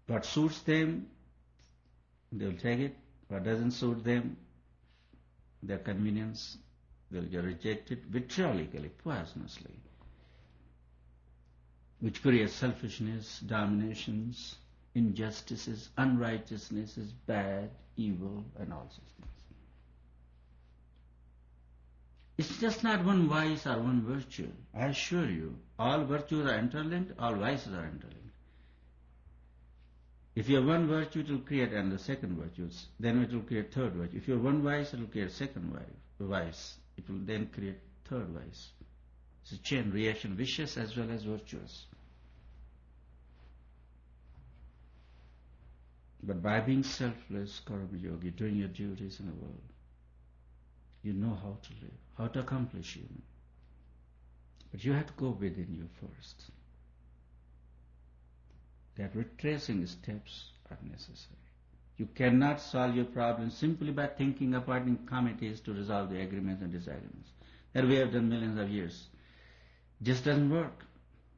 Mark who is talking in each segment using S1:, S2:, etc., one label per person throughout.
S1: What suits them, they will take it. What doesn't suit them, their convenience, they will reject it vitriolically, poisonously, which creates selfishness, dominations, injustices, unrighteousnesses, bad, evil, and all such things. It's just not one vice or one virtue. I assure you, all virtues are interlinked, all vices are interlinked. If you have one virtue, it will create another second virtue. Then it will create third virtue. If you have one vice, it will create second vice. It will then create third vice. It's a chain reaction, vicious as well as virtuous. But by being selfless, karma yogi, doing your duties in the world, you know how to live, how to accomplish even. But you have to go within you first. That retracing steps are necessary. You cannot solve your problems simply by thinking, appointing committees to resolve the agreements and disagreements. That we have done millions of years. Just doesn't work.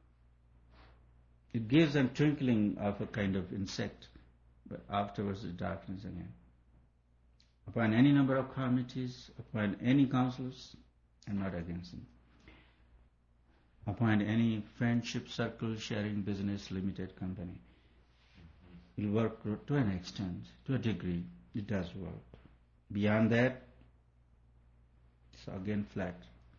S1: It gives them twinkling of a kind of insect, but afterwards it's darkness again. Appoint any number of committees, appoint any councillors, I'm not against them. Appoint any friendship circle, sharing business, limited company. It will work to an extent, to a degree, it does work. Beyond that, it's again flat.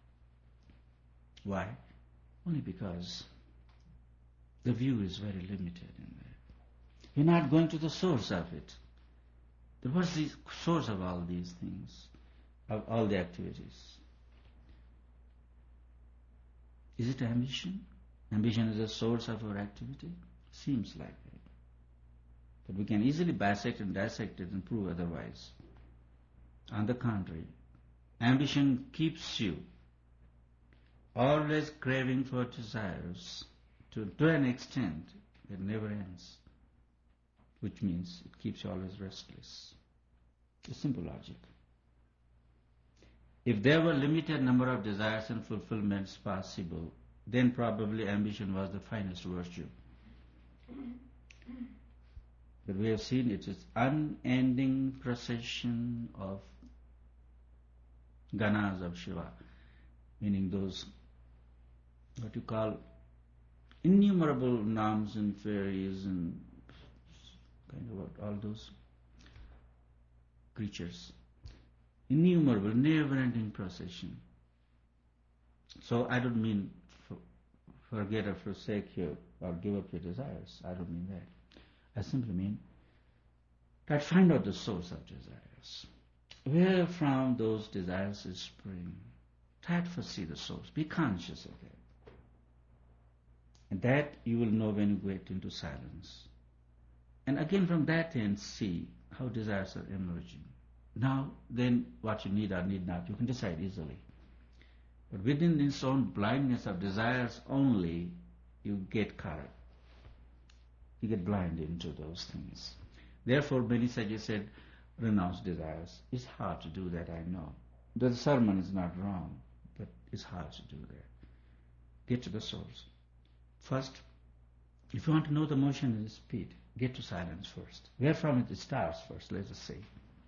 S1: Why? Only because the view is very limited in there. You're not going to the source of it. What's the source of all these things, of all the activities? Is it ambition? Ambition is the source of our activity? Seems like it. But we can easily bisect and dissect it and prove otherwise. On the contrary, ambition keeps you always craving for desires to an extent that never ends, which means it keeps you always restless. It's simple logic. If there were limited number of desires and fulfillments possible, then probably ambition was the finest virtue. But we have seen it is unending procession of ganas of Shiva, meaning those what you call innumerable gnomes and fairies and kind of all those creatures. Innumerable, never-ending procession. So I don't mean forget or forsake your or give up your desires. I don't mean that. I simply mean try to find out the source of desires. Where from those desires is spring. Try to foresee the source. Be conscious of that. And that you will know when you get into silence. And again from that end see how desires are emerging. Now, then, what you need or need not, you can decide easily. But within this own blindness of desires only, you get caught up. You get blinded into those things. Therefore, many sages said, renounce desires. It's hard to do that, I know. The sermon is not wrong, but it's hard to do that. Get to the source. First, if you want to know the motion and the speed, get to silence first. Where from it starts first, let us say.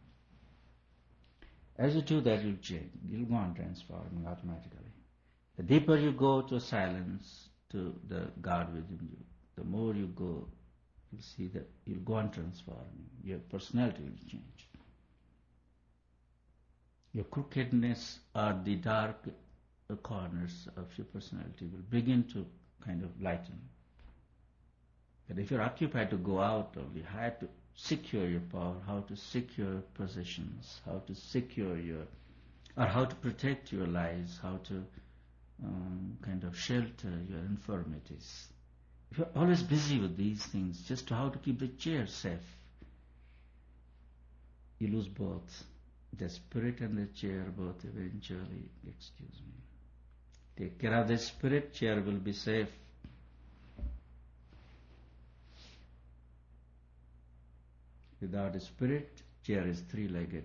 S1: As you do that, you'll change. You'll go on transforming automatically. The deeper you go to silence, to the God within you, the more you go, you'll see that you'll go on transforming. Your personality will change. Your crookedness or the dark corners of your personality will begin to kind of lighten. But if you're occupied to go out only, how to secure your power, how to secure possessions, how to secure or how to protect your lives, how to kind of shelter your infirmities. If you're always busy with these things, just how to keep the chair safe, you lose both. The spirit and the chair both eventually, Take care of the spirit, chair will be safe. Without a spirit, chair is three-legged.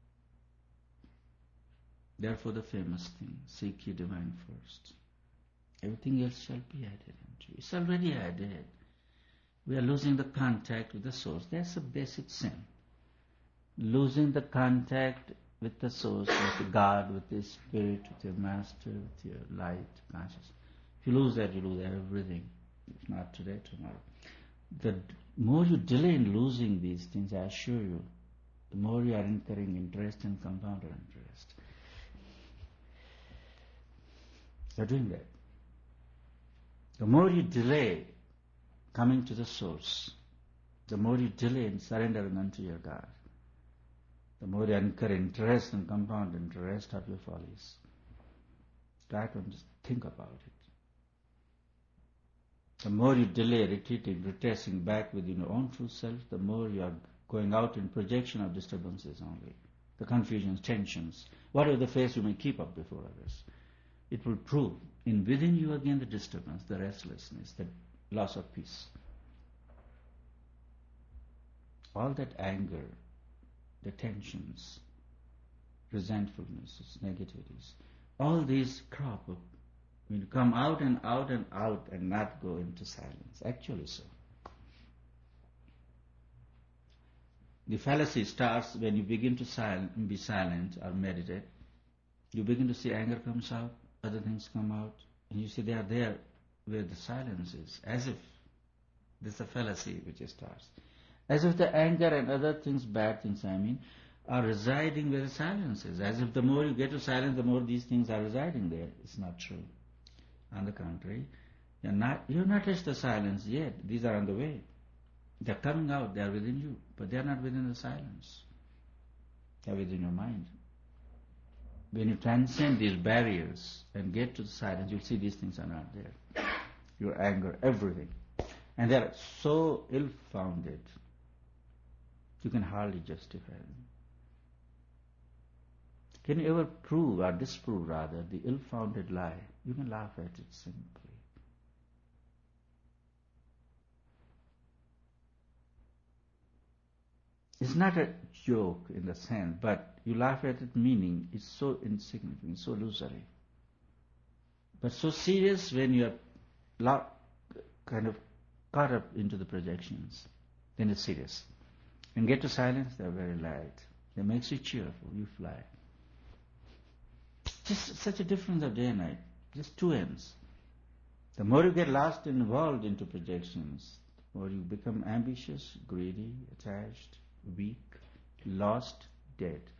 S1: Therefore the famous thing, seek ye divine first. Everything else shall be added unto you. It's already added. We are losing the contact with the source. That's a basic sin. Losing the contact with the source, with God, with the spirit, with your master, with your light, consciousness. If you lose that, you lose everything. If not today, tomorrow. The more you delay in losing these things, I assure you, the more you are incurring interest and compounded interest. You're doing that. The more you delay coming to the source, the more you delay in surrendering unto your God, the more you incur interest and compound interest of your follies. Try to just think about it. The more you delay retreating, retracing back within your own true self, the more you are going out in projection of disturbances only. The confusions, tensions, whatever the face you may keep up before others. It will prove in within you again the disturbance, the restlessness, the loss of peace. All that anger, the tensions, resentfulnesses, negativities, all these crop up. When you come out and out and out and not go into silence. Actually so. The fallacy starts when you begin to be silent or meditate. You begin to see anger comes out, other things come out, and you see they are there where the silence is, as if this is a fallacy which starts. As if the anger and other things, bad things are residing where the silence is. As if the more you get to silence, the more these things are residing there. It's not true. On the contrary, you have not reached the silence yet. These are on the way. They are coming out, they are within you, but they are not within the silence. They are within your mind. When you transcend these barriers and get to the silence, you'll see these things are not there. Your anger, everything. And they are so ill-founded, you can hardly justify them. Can you ever prove or disprove rather the ill-founded lie? You can laugh at it simply. It's not a joke in the sense, but you laugh at it meaning it's so insignificant, so illusory. But so serious when you are kind of caught up into the projections, then it's serious. When you get to silence, they're very light. They makes you cheerful, you fly. Just such a difference of day and night. Just two ends. The more you get lost and involved into projections, the more you become ambitious, greedy, attached, weak, lost, dead.